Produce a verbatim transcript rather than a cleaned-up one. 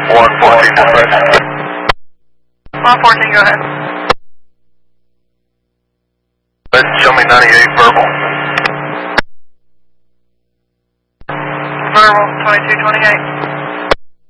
one fourteen, dispatch. one fourteen, go ahead. Show me ninety-eight verbal. Verbal, twenty-two twenty-eight.